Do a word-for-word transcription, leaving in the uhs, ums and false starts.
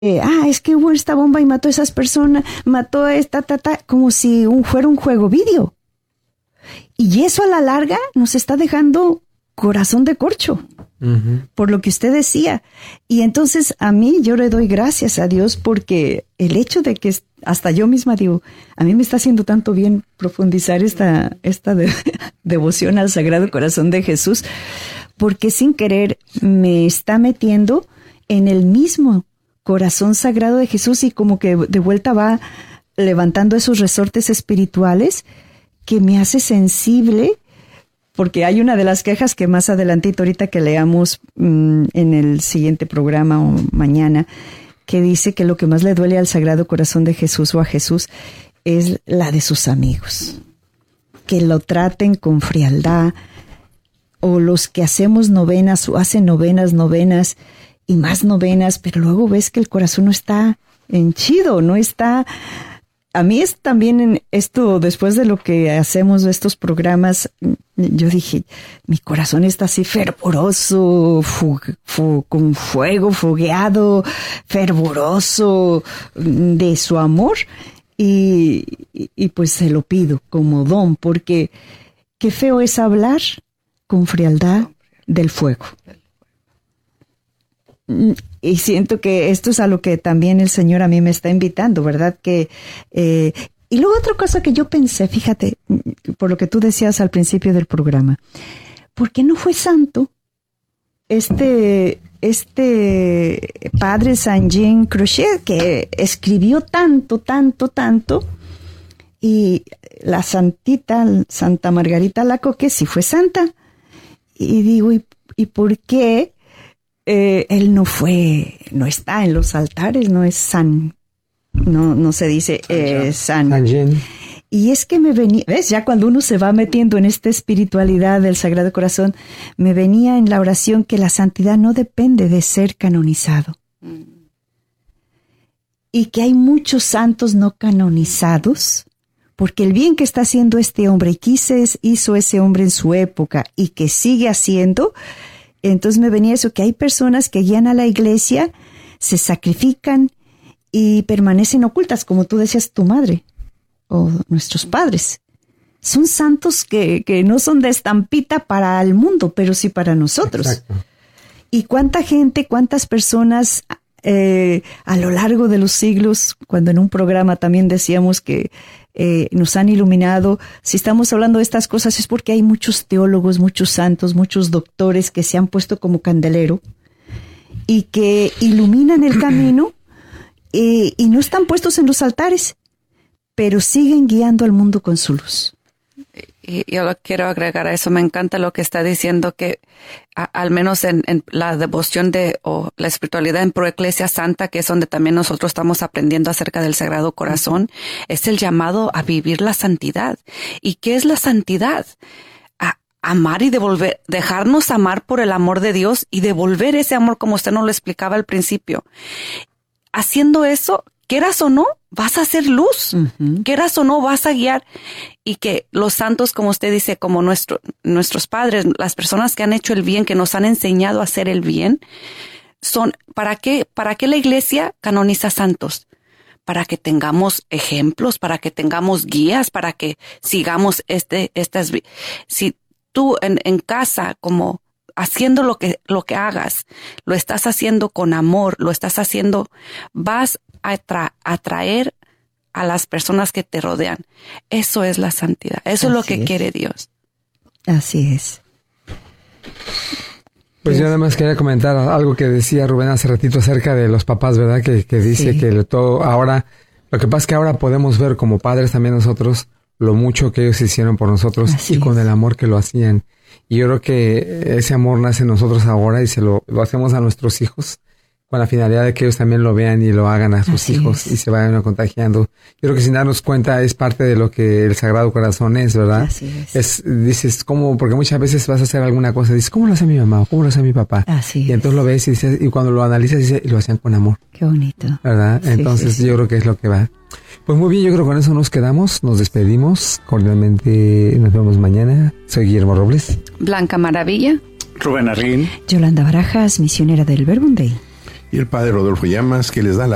Eh, ah, es que hubo esta bomba y mató a esas personas, mató a esta, ta, ta, como si un, fuera un juego vídeo. Y eso a la larga nos está dejando corazón de corcho, uh-huh. por lo que usted decía. Y entonces a mí yo le doy gracias a Dios porque el hecho de que hasta yo misma digo, a mí me está haciendo tanto bien profundizar esta, esta de, devoción al Sagrado Corazón de Jesús, porque sin querer me está metiendo en el mismo corazón sagrado de Jesús y como que de vuelta va levantando esos resortes espirituales que me hace sensible, porque hay una de las quejas que más adelantito ahorita que leamos mmm, en el siguiente programa o mañana, que dice que lo que más le duele al Sagrado Corazón de Jesús o a Jesús es la de sus amigos, que lo traten con frialdad, o los que hacemos novenas o hacen novenas, novenas y más novenas, pero luego ves que el corazón no está henchido, no está... A mí es también en esto, después de lo que hacemos de estos programas, yo dije, mi corazón está así fervoroso, fu, fu, con fuego fogueado, fervoroso de su amor, y, y, y pues se lo pido como don, porque qué feo es hablar con frialdad del fuego. Y siento que esto es a lo que también el Señor a mí me está invitando, ¿verdad? Que eh, y luego otra cosa que yo pensé, fíjate, por lo que tú decías al principio del programa, ¿por qué no fue santo este, este padre Saint-Jean Crochet que escribió tanto, tanto, tanto? Y la santita, Santa Margarita Alacoque, sí fue santa. Y digo, ¿y, y por qué? Eh, él no fue, no está en los altares, no es san, no, no se dice eh, san. San Jean. Y es que me venía, ¿ves? Ya cuando uno se va metiendo en esta espiritualidad del Sagrado Corazón, me venía en la oración que la santidad no depende de ser canonizado. Mm. Y que hay muchos santos no canonizados, porque el bien que está haciendo este hombre y que hizo ese hombre en su época y que sigue haciendo. Entonces me venía eso, que hay personas que guían a la iglesia, se sacrifican y permanecen ocultas, como tú decías, tu madre o nuestros padres. Son santos que, que no son de estampita para el mundo, pero sí para nosotros. Exacto. Y cuánta gente, cuántas personas eh, a lo largo de los siglos, cuando en un programa también decíamos que Eh, nos han iluminado. Si estamos hablando de estas cosas es porque hay muchos teólogos, muchos santos, muchos doctores que se han puesto como candelero y que iluminan el camino eh, y no están puestos en los altares, pero siguen guiando al mundo con su luz. Y yo lo quiero agregar a eso. Me encanta lo que está diciendo, que a, al menos en, en la devoción de o la espiritualidad en Proeclesia Santa, que es donde también nosotros estamos aprendiendo acerca del Sagrado Corazón, es el llamado a vivir la santidad. ¿Y qué es la santidad? A amar y devolver, dejarnos amar por el amor de Dios y devolver ese amor como usted nos lo explicaba al principio. Haciendo eso, quieras o no, vas a hacer luz. Uh-huh. Quieras o no, vas a guiar. Y que los santos, como usted dice, como nuestro, nuestros padres, las personas que han hecho el bien, que nos han enseñado a hacer el bien, son, ¿para qué, para qué la iglesia canoniza santos? Para que tengamos ejemplos, para que tengamos guías, para que sigamos este, estas, si tú en, en casa, como haciendo lo que, lo que hagas, lo estás haciendo con amor, lo estás haciendo, vas a atra- atraer a las personas que te rodean. Eso es la santidad. Eso Así es lo que es. quiere Dios. Así es. Pues yo nada más quería comentar algo que decía Rubén hace ratito acerca de los papás, ¿verdad? Que, que dice sí. que todo ahora, lo que pasa es que ahora podemos ver como padres también nosotros lo mucho que ellos hicieron por nosotros Así y con es. el amor que lo hacían. Y yo creo que ese amor nace en nosotros ahora y se lo, lo hacemos a nuestros hijos con la finalidad de que ellos también lo vean y lo hagan a sus Así hijos es. y se vayan contagiando. Yo creo que sin darnos cuenta es parte de lo que el Sagrado Corazón es, ¿verdad? Así es. es dices, ¿cómo? Porque muchas veces vas a hacer alguna cosa y dices, ¿cómo lo hace mi mamá? ¿Cómo lo hace mi papá? Así y es. entonces lo ves y dices, y cuando lo analizas dices, y lo hacían con amor. Qué bonito. ¿Verdad? Sí, entonces sí, sí. yo creo que es lo que va. Pues muy bien, yo creo que con eso nos quedamos, nos despedimos. Cordialmente nos vemos mañana. Soy Guillermo Robles. Blanca Maravilla. Rubén Arrín. Yolanda Barajas, misionera del Verbum Dei. Y el padre Rodolfo Llamas, que les da la